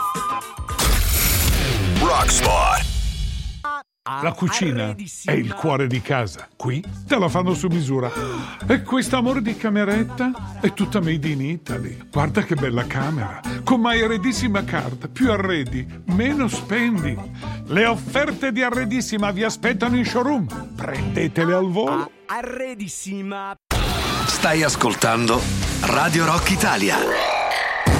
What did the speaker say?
Rockspot. La cucina è il cuore di casa. Qui te la fanno su misura. E quest'amore di cameretta è tutta made in Italy. Guarda che bella camera. Con My Arredissima Card. Più arredi, meno spendi. Le offerte di Arredissima vi aspettano in showroom. Prendetele al volo. Arredissima. Stai ascoltando Radio Rock Italia.